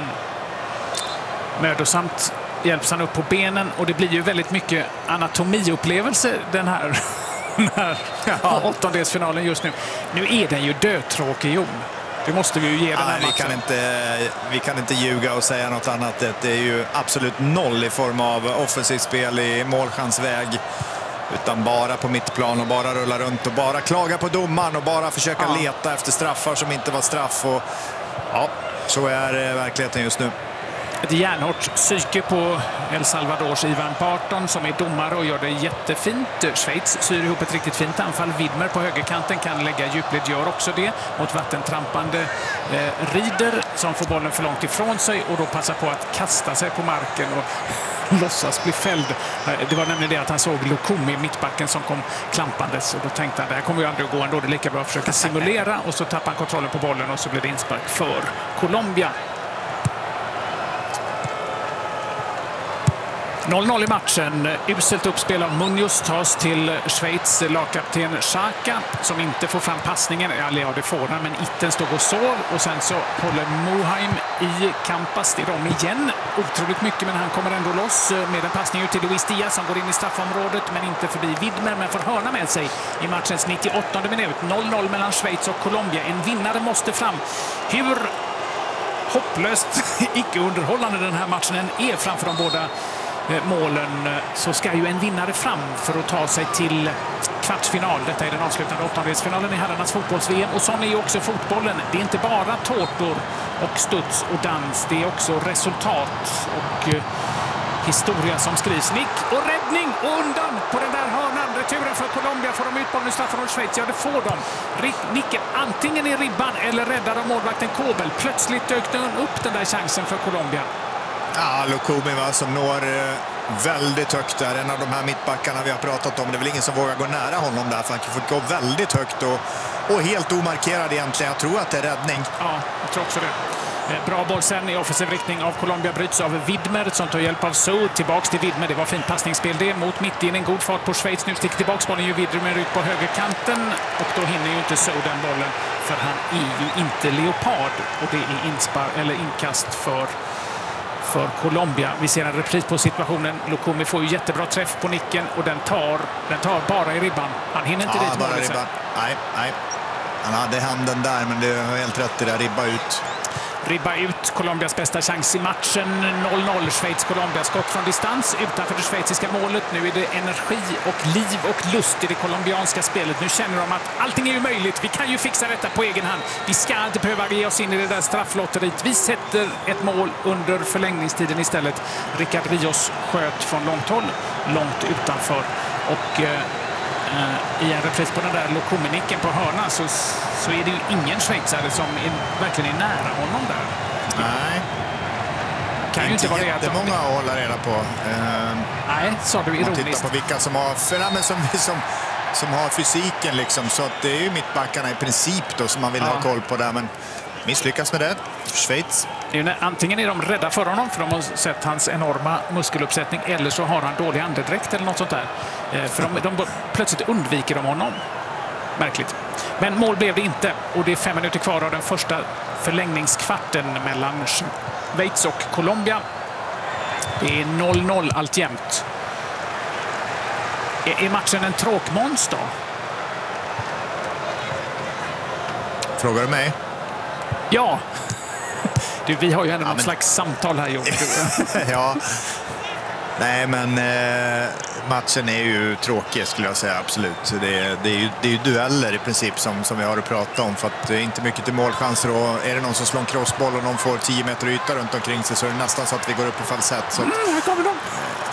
Mödosamt hjälps han upp på benen och det blir ju väldigt mycket anatomiupplevelse den här åttondelsfinalen just nu. Nu är den ju dödtråkig, Jon. Det måste vi ju ge den här matchen. Vi kan inte ljuga och säga något annat. Det är ju absolut noll i form av offensivt spel i målchansväg. Utan bara på mittplan och bara rulla runt och bara klaga på domaren och bara försöka leta efter straffar som inte var straff. Och, ja, så är verkligheten just nu. Ett järnhårt psyke på El Salvadors Ivan Barton som är domare och gör det jättefint. Schweiz syr ihop ett riktigt fint anfall. Widmer på högerkanten kan lägga djupled, gör också det mot vattentrampande Rieder som får bollen för långt ifrån sig och då passar på att kasta sig på marken och låtsas bli fälld. Det var nämligen det att han såg Lukumi, mittbacken, som kom klampandes och då tänkte han, det här kommer ju aldrig att gå ändå, det är lika bra att försöka simulera, och så tappar han kontrollen på bollen och så blir det inspark för Colombia. 0-0 i matchen. Uselt uppspel av Munoz tas till Schweiz lagkapten Xhaka som inte får fram passningen. Ja, det får han, men itten står och sov. Och sen så håller Moheim i Campas. Det är de igen. Otroligt mycket, men han kommer ändå loss med en passning ut till Luis Diaz som går in i straffområdet, men inte förbi Widmer, men får hörna med sig i matchens 98 minut. 0-0 mellan Schweiz och Colombia. En vinnare måste fram. Hur hopplöst icke-underhållande den här matchen är framför de båda målen, så ska ju en vinnare fram för att ta sig till kvartsfinal. Detta är den avslutande åttondelsfinalen i herrarnas fotbolls-VM, och sån är ju också fotbollen. Det är inte bara tårtor och studs och dans, det är också resultat och historia som skrivs. Nick och räddning och undan på den där hörnan. Returen för Colombia. Får de ut bollen i straffområdet Schweiz? Ja, det får de. Nicken antingen i ribban eller räddar av målvakten Kobel. Plötsligt dök den upp den där chansen för Colombia. Ja, Lukumi som når väldigt högt där. En av de här mittbackarna vi har pratat om. Det är väl ingen som vågar gå nära honom där, för han kan få gå väldigt högt och helt omarkerad egentligen. Jag tror att det är räddning. Ja, jag tror också det. Bra boll sen i offensiv riktning av Colombia, bryts av Widmer som tar hjälp av So. Tillbaks till Widmer, det var fint passningsspel det mot mitt in, en god fart på Schweiz. Nu sticker tillbaks bollen, ju Widmer ut på högerkanten och då hinner ju inte So den bollen, för han är ju inte leopard, och det är inkast för Colombia. Vi ser en repris på situationen. Lukumi får ju jättebra träff på nicken och den tar bara i ribban. Han hinner inte dit målet sen. Nej. Han hade handen där, men det var helt rätt, det där, ribba ut. Colombias bästa chans i matchen. 0-0 Schweiz-Colombia. Skott från distans utanför det schweiziska målet. Nu är det energi och liv och lust i det colombianska spelet. Nu känner de att allting är ju möjligt. Vi kan ju fixa detta på egen hand. Vi ska inte behöva ge oss in i det där strafflotteriet. Vi sätter ett mål under förlängningstiden istället. Rickard Rios sköt från långt håll, långt utanför. Och i en repris på den där Lukumi-nicken på hörna så är det ju ingen schweizare som verkligen är nära honom där. Nej. kan ju inte vara det. Det är många att hålla reda på. Nej, sa du ironiskt. Man tittar på vilka som har, som har fysiken liksom. Så att det är ju mittbackarna i princip då som man vill ha koll på där. Men misslyckas med det. Schweiz. Antingen är de rädda för honom för de har sett hans enorma muskeluppsättning, eller så har han dålig andedräkt eller något sånt där. För de plötsligt undviker de honom. Märkligt. Men mål blev det inte, och det är 5 minuter kvar av den första förlängningskvarten mellan Schweiz och Colombia. Det är 0-0 alltjämt. Är matchen en tråkmåns då? Frågar du mig? Ja. Du, vi har ju ändå något slags samtal här, Johan. Ja. Nej, men matchen är ju tråkig skulle jag säga, absolut. Det är ju dueller i princip som vi har att prata om, för att det är inte mycket till målchanser, och är det någon som slår en crossboll och någon får 10 meter yta runt omkring sig så är det nästan så att vi går upp i falsett. Så här kommer de!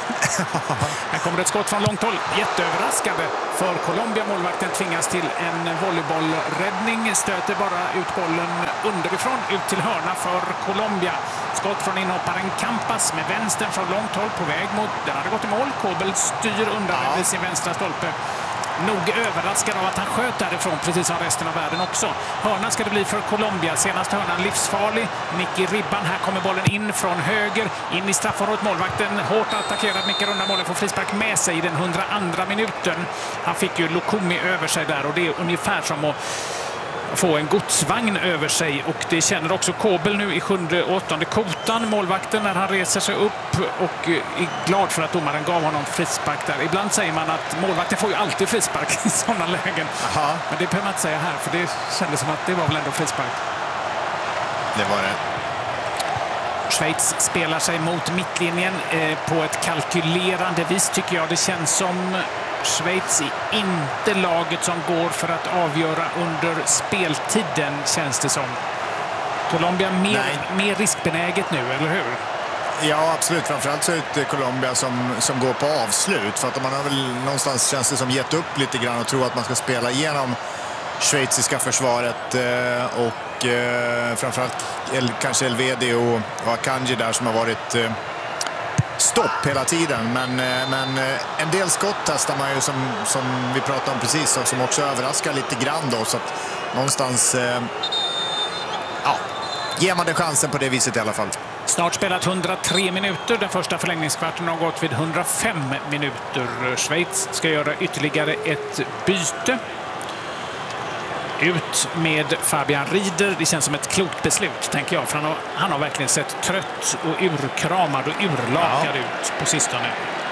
Här kommer ett skott från långt håll. Jätteöverraskande för Colombia. Målvakten tvingas till en volleybollräddning. Stöter bara ut bollen underifrån ut till hörna för Colombia. Skott från inhopparen Campas med vänstern från långt håll på väg mot... Den hade gått i mål. Kobel styr undan vid sin vänstra stolpe. Nog överraskad av att han sköt därifrån, precis som resten av världen också. Hörna ska det bli för Colombia. Senast hörnan livsfarlig. Nick i ribban. Här kommer bollen in från höger. In i straffområdet. Målvakten hårt attackerad. Nickar undan bollen, får frispark med sig i den 102:a minuten. Han fick ju Lukumi över sig där, och det är ungefär som att få en godsvagn över sig, och det känner också Kobel nu i 7:e och 8:e kotan, målvakten, när han reser sig upp och är glad för att domaren gav honom frispark där. Ibland säger man att målvakten får ju alltid frispark i sådana lägen. Aha. Men det behöver man inte säga här, för det kändes som att det var väl ändå frispark. Det var det. Schweiz spelar sig mot mittlinjen på ett kalkylerande vis, tycker jag. Det känns som Schweiz är inte laget som går för att avgöra under speltiden, känns det som. Colombia mer riskbenäget nu, eller hur? Ja, absolut. Framförallt så är det Colombia som går på avslut. För att man har väl någonstans, känns det som, gett upp lite grann och tror att man ska spela igenom schweiziska försvaret. Och framförallt kanske Elvedi och Akanji där som har varit... stopp hela tiden, men en del skott testar man ju som vi pratade om precis, och som också överraskar lite grann då, så att någonstans ger man den chansen på det viset i alla fall. Snart spelat 103 minuter. Den första förlängningskvarten har gått vid 105 minuter. Schweiz ska göra ytterligare ett byte. Ut med Fabian Rieder. Det känns som ett klokt beslut, tänker jag. För han har verkligen sett trött och urkramad och urlakad ut på sistone.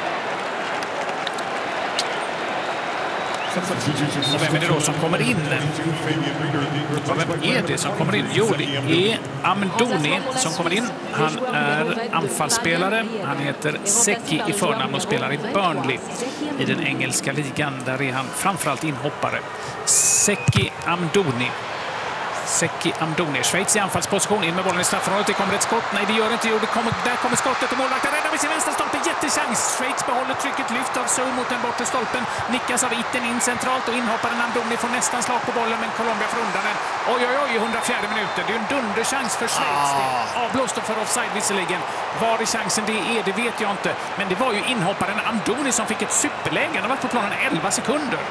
Och vem är det då som kommer in? Vem är det som kommer in? Jo, det är Amdouni som kommer in. Han är anfallsspelare. Han heter Seki i förnamn och spelar i Burnley i den engelska ligan. Där är han framförallt inhoppare. Seki Amdouni. Schweiz i anfallsposition, in med bollen i straffområdet. Det kommer ett skott. Nej, det gör det inte. Där kommer skottet och målvakten räddar med sin vänstra stolpe. Jättechans. Schweiz behåller trycket, lyft av Sou mot den bortre stolpen. Nickas av Itten in centralt och inhopparen Amdouni får nästan slag på bollen, men Colombia får undan den. Oj, 104 minuter. Det är en dunderchans för Schweiz. Avblåst för offside visserligen. Var är chansen det vet jag inte. Men det var ju inhopparen Amdouni som fick ett superläge. Han har varit på planen 11 sekunder.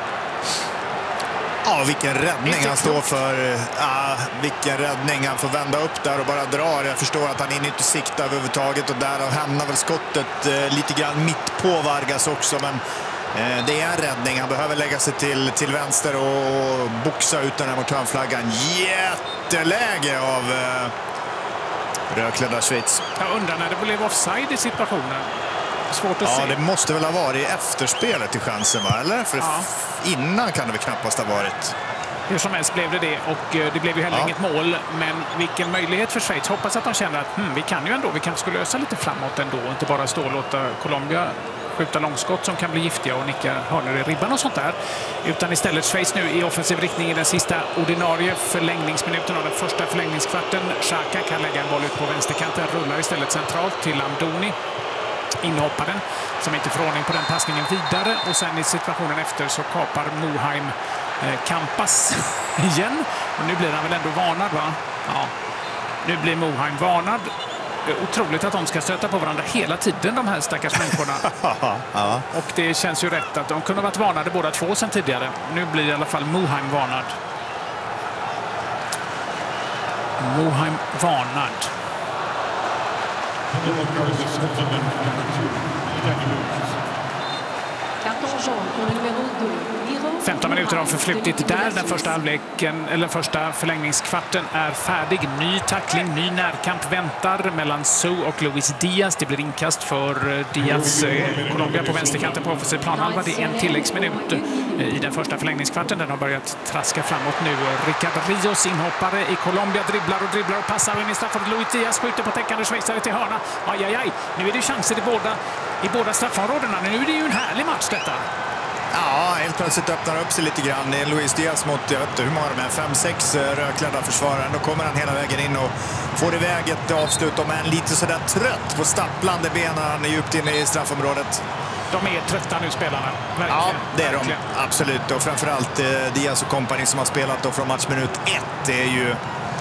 Ja, vilken räddning han står för. Vilken räddning. Han får vända upp där och bara drar. Jag förstår att han inte siktar överhuvudtaget, och där hamnar väl skottet lite grann mitt på Vargas också. Men det är en räddning. Han behöver lägga sig till vänster och boxa ut den här mot hörnflaggan. Jätteläge av rödklädda Schweiz. Jag undrar när det blev offside i situationen. Svårt att se. Det måste väl ha varit efterspelet i chansen, va? Eller? För innan kan det väl knappast ha varit. Hur som helst blev det, och det blev ju heller inget mål. Men vilken möjlighet för Schweiz. Hoppas att de känner att vi kan ju ändå, vi kan skulle lösa lite framåt ändå. Inte bara stå och låta Colombia skjuta långskott som kan bli giftiga och nicka hörnor i ribban och sånt där. Utan istället Schweiz nu i offensiv riktning i den sista ordinarie förlängningsminuten av den första förlängningskvarten. Xhaka kan lägga en boll ut på vänsterkanten, rullar istället centralt till Amdouni. Inhopparen som inte får ordning på den passningen vidare, och sen i situationen efter så kapar Moheim Campas igen, och nu blir han väl ändå varnad, va? Ja, nu blir Moheim varnad. otroligt att de ska stöta på varandra hela tiden, de här stackars människorna. Ja. Och det känns ju rätt att de kunde ha varit varnade båda två sedan tidigare. Nu blir i alla fall Moheim varnad. Moheim varnad. 15 minuter har förflutit där. Den första halvleken, eller första förlängningskvarten är färdig. Ny tackling, ny närkamp väntar mellan Sou och Luis Diaz. Det blir inkast för Diaz. Colombia på vänsterkanten på offensiv planhalva. Det är en tilläggsminut i den första förlängningskvarten. Den har börjat traska framåt nu. Ricardo Rios, inhoppare i Colombia, dribblar och passar in i straffområdet. Luis Diaz skjuter på täckande schweizare till hörna. Aj. Nu är det chanser i båda straffområdena. Nu är det ju en härlig match detta. Ja, helt plötsligt öppnar upp sig lite grann. Det är Luis Diaz mot, jag vet inte hur många de är, 5-6 rödklädda försvarare. Då kommer han hela vägen in och får iväg ett avslut om en lite sådär trött på stapplande benen djupt inne i straffområdet. De är trötta nu, spelarna. Verkligen. Ja, det är de. Absolut. Och framförallt Diaz och kompani som har spelat då från matchminut 1. Det är ju